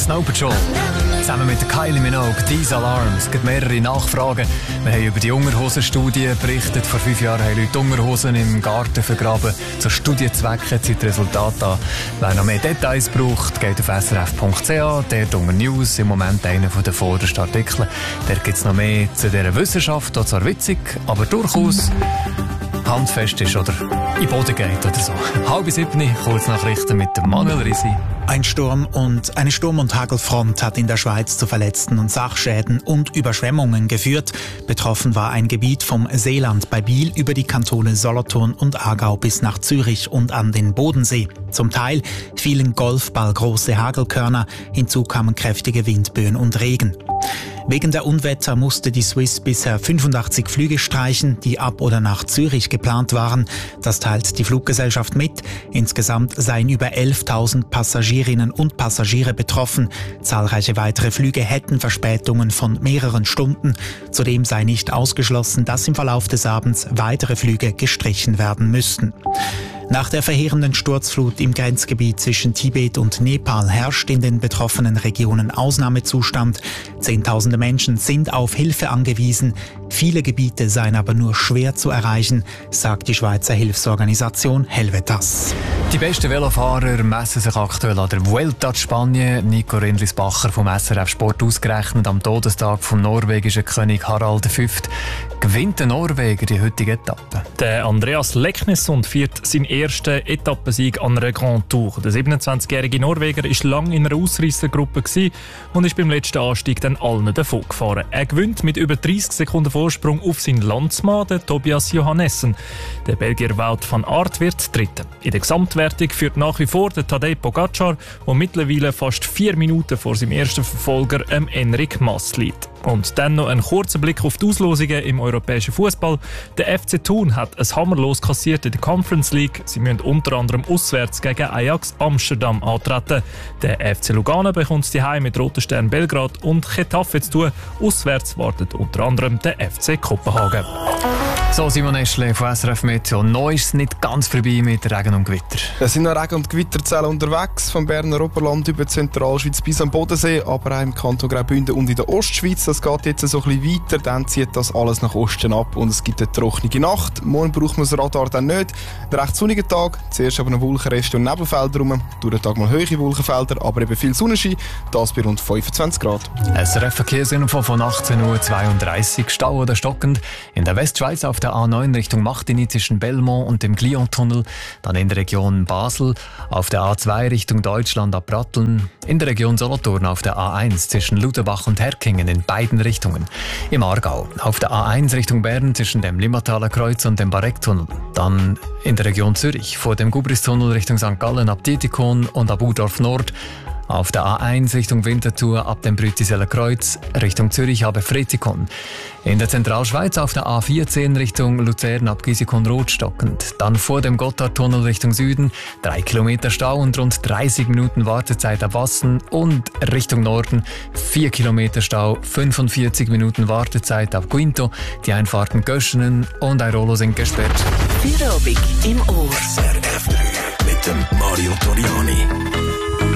Snow Patrol. Zusammen mit Kylie Minogue, These Alarms. Es gibt mehrere Nachfragen. Wir haben über die Unterhosenstudie berichtet. Vor 5 Jahren haben Leute Unterhosen im Garten vergraben. Zu Studienzwecken sind die Resultate an. Wer noch mehr Details braucht, geht auf srf.ch. Dort unter News im Moment einer der vordersten Artikel. Dort gibt es noch mehr zu dieser Wissenschaft, auch zwar witzig, aber durchaus handfest ist oder in Boden geht oder so. 6:30, Kurznachrichten mit dem Manuel Risi. Eine Sturm- und Hagelfront hat in der Schweiz zu Verletzten und Sachschäden und Überschwemmungen geführt. Betroffen war ein Gebiet vom Seeland bei Biel über die Kantone Solothurn und Aargau bis nach Zürich und an den Bodensee. Zum Teil fielen golfballgroße Hagelkörner, hinzu kamen kräftige Windböen und Regen. Wegen der Unwetter musste die Swiss bisher 85 Flüge streichen, die ab oder nach Zürich geplant waren. Das teilt die Fluggesellschaft mit. Insgesamt seien über 11.000 Passagierinnen und Passagiere betroffen. Zahlreiche weitere Flüge hätten Verspätungen von mehreren Stunden. Zudem sei nicht ausgeschlossen, dass im Verlauf des Abends weitere Flüge gestrichen werden müssten. Nach der verheerenden Sturzflut im Grenzgebiet zwischen Tibet und Nepal herrscht in den betroffenen Regionen Ausnahmezustand. Zehntausende Menschen sind auf Hilfe angewiesen. Viele Gebiete seien aber nur schwer zu erreichen, sagt die Schweizer Hilfsorganisation Helvetas. Die besten Velofahrer messen sich aktuell an der Vuelta in Spanien. Nico Rindlisbacher vom SRF Sport ausgerechnet am Todestag vom norwegischen König Harald V. gewinnt der Norweger die heutige Etappe. Der Andreas Leknesund feiert seinen ersten Etappensieg an einer Grand Tour. Der 27-jährige Norweger war lange in einer Ausreissergruppe und ist beim letzten Anstieg dann allen davon gefahren. Er gewinnt mit über 30 Sekunden Vorsprung auf seinen Landsmann, den Tobias Johannessen. Der Belgier Wout van Aert wird Dritter. In der Gesamtwertung führt nach wie vor der Tadej Pogacar, der mittlerweile fast 4 Minuten vor seinem ersten Verfolger, Enric Mas, liegt. Und dann noch ein kurzer Blick auf die Auslosungen im europäischen Fußball. Der FC Thun hat ein Hammerlos kassiert in der Conference League. Sie müssen unter anderem auswärts gegen Ajax Amsterdam antreten. Der FC Lugano bekommt es daheim mit Roter Stern Belgrad und Getafe zu tun. Auswärts wartet unter anderem der FC Kopenhagen. So, Simon Eschle von SRF Meteo. Neu ist es nicht ganz vorbei mit Regen und Gewitter. Es sind noch Regen- und Gewitterzellen unterwegs, vom Berner Oberland über die Zentralschweiz bis am Bodensee, aber auch im Kanton Graubünden und in der Ostschweiz. Das geht jetzt so ein bisschen weiter, dann zieht das alles nach Osten ab und es gibt eine trockene Nacht. Morgen braucht man das Radar dann nicht. Ein recht sonniger Tag, zuerst aber noch Wolkenreste und Nebelfelder rum. Durch den Tag mal hohe Wolkenfelder, aber eben viel Sonnenschein, das bei rund 25 Grad. SRF Verkehrsinfo von 18:32 Uhr. Stau oder stockend in der Westschweiz auf der A9 Richtung Machtini zwischen Belmont und dem Glion-Tunnel, dann in der Region Basel, auf der A2 Richtung Deutschland ab Pratteln, in der Region Solothurn auf der A1 zwischen Luderbach und Herkingen in beiden Richtungen, im Aargau auf der A1 Richtung Bern zwischen dem Limmataler Kreuz und dem Barecktunnel, dann in der Region Zürich vor dem Gubristunnel Richtung St. Gallen ab Dietikon und ab Udorf Nord, auf der A1 Richtung Winterthur ab dem Brütiseler Kreuz, Richtung Zürich ab Fretikon. In der Zentralschweiz auf der A14 Richtung Luzern ab Gisikon-Rot stockend. Dann vor dem Gotthardtunnel Richtung Süden 3 Kilometer Stau und rund 30 Minuten Wartezeit ab Wassen. Und Richtung Norden 4 Kilometer Stau, 45 Minuten Wartezeit ab Quinto. Die Einfahrten Göschenen und Airolo sind gesperrt. Feierabend im Ohr. SRF 3 mit dem Mario Toriani.